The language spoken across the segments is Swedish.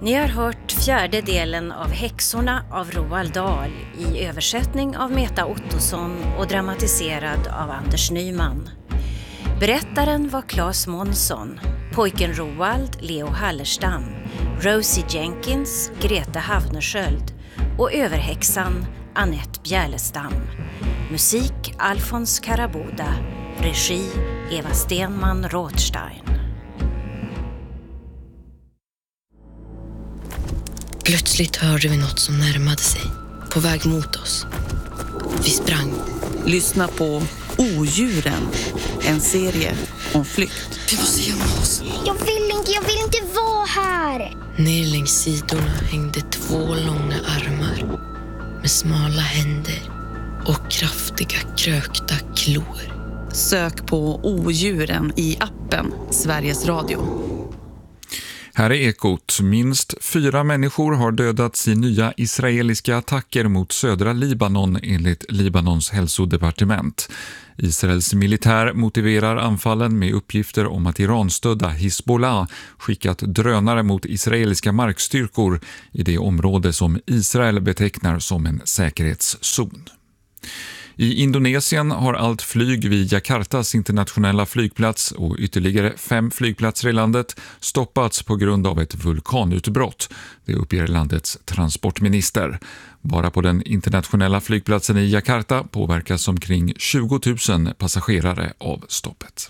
Ni har hört fjärde delen av Häxorna av Roald Dahl i översättning av Meta Ottosson och dramatiserad av Anders Nyman. Berättaren var Claes Månsson, pojken Roald, Leo Hallerstam, Rosie Jenkins, Grete Havnersköld och överhäxan Annette Bjärlestam. Musik Alfons Karaboda, regi Eva Stenman Rothstein. Plötsligt hörde vi något som närmade sig, på väg mot oss. Vi sprang. Lyssna på Odjuren, en serie om flykt. Vi måste gömma oss. Jag vill inte vara här. Ner längs sidorna hängde 2 långa armar med smala händer och kraftiga krökta klor. Sök på Odjuren i appen Sveriges Radio. Här är Ekot. Minst 4 människor har dödats i nya israeliska attacker mot södra Libanon enligt Libanons hälsodepartement. Israels militär motiverar anfallen med uppgifter om att Iranstödda Hizbollah skickat drönare mot israeliska markstyrkor i det område som Israel betecknar som en säkerhetszon. I Indonesien har allt flyg vid Jakartas internationella flygplats och ytterligare 5 flygplatser i landet stoppats på grund av ett vulkanutbrott. Det uppger landets transportminister. Bara på den internationella flygplatsen i Jakarta påverkas omkring 20 000 passagerare av stoppet.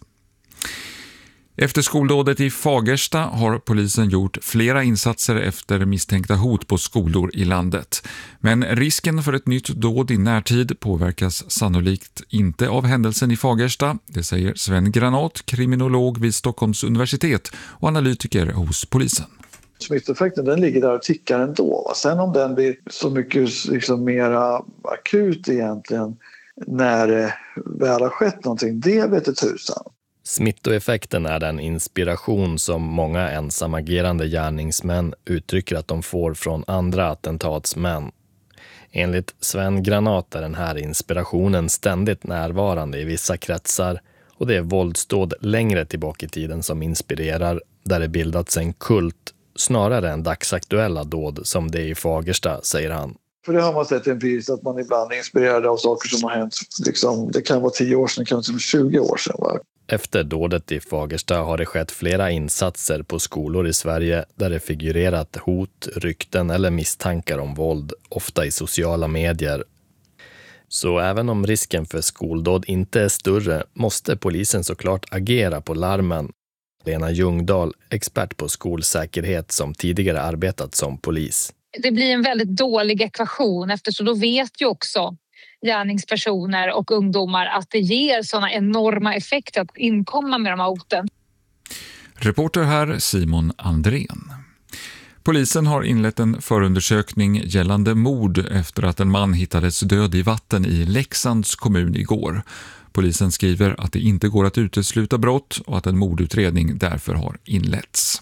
Efter skoldådet i Fagersta har polisen gjort flera insatser efter misstänkta hot på skolor i landet. Men risken för ett nytt dåd i närtid påverkas sannolikt inte av händelsen i Fagersta. Det säger Sven Granat, kriminolog vid Stockholms universitet och analytiker hos polisen. Smitteffekten den ligger där och tickar ändå. Sen om den blir så mycket mera akut egentligen när det väl har skett någonting, det vet ett tusan. Smittoeffekten är den inspiration som många ensamagerande gärningsmän uttrycker att de får från andra attentatsmän. Enligt Sven Granat är den här inspirationen ständigt närvarande i vissa kretsar och det är våldsdåd längre tillbaka i tiden som inspirerar, där det bildats en kult snarare än dagsaktuella dåd som det i Fagersta, säger han. För det har man sett empiriskt att man ibland är inspirerad av saker som har hänt. Det kan vara 10 år sedan, det kan vara 20 år sedan. Va? Efter dådet i Fagersta har det skett flera insatser på skolor i Sverige där det figurerat hot, rykten eller misstankar om våld, ofta i sociala medier. Så även om risken för skoldåd inte är större måste polisen såklart agera på larmen. Lena Ljungdahl, expert på skolsäkerhet som tidigare arbetat som polis. Det blir en väldigt dålig ekvation eftersom då vet ju också gärningspersoner och ungdomar att det ger sådana enorma effekter att inkomma med de här hoten. Reporter här Simon Andrén. Polisen har inlett en förundersökning gällande mord efter att en man hittades död i vatten i Leksands kommun igår. Polisen skriver att det inte går att utesluta brott och att en mordutredning därför har inletts.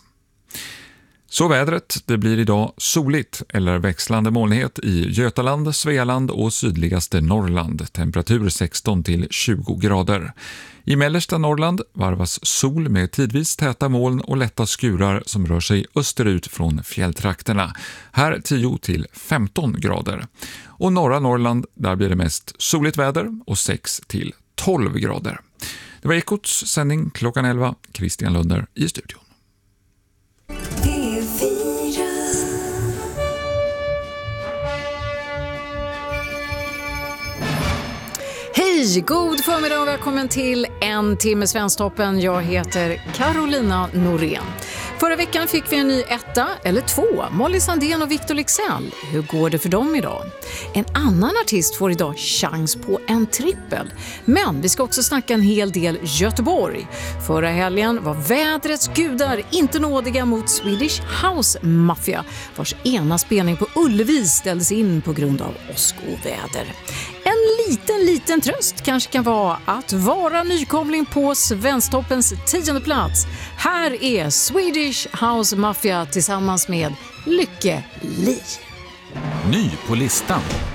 Så vädret, det blir idag soligt eller växlande molnighet i Götaland, Svealand och sydligaste Norrland. Temperatur 16 till 20 grader. I mellersta Norrland varvas sol med tidvis täta moln och lätta skurar som rör sig österut från fjälltrakterna. Här 10 till 15 grader. Och norra Norrland, där blir det mest soligt väder och 6 till 12 grader. Det var Ekots sändning klockan 11. Christian Lunder i studion. Hej, god förmiddag och välkommen till En timme Svensktoppen. Jag heter Carolina Norén. Förra veckan fick vi en ny 1 eller 2, Molly Sandén och Victor Leksell. Hur går det för dem idag? En annan artist får idag chans på en trippel. Men vi ska också snacka en hel del Göteborg. Förra helgen var vädrets gudar inte nådiga mot Swedish House Mafia, vars ena spelning på Ullevi ställdes in på grund av åskoväder. En liten tröst kanske kan vara att vara nykomling på Svensktoppens 10:e plats. Här är Swedish House Mafia tillsammans med Lykke Li. Ny på listan.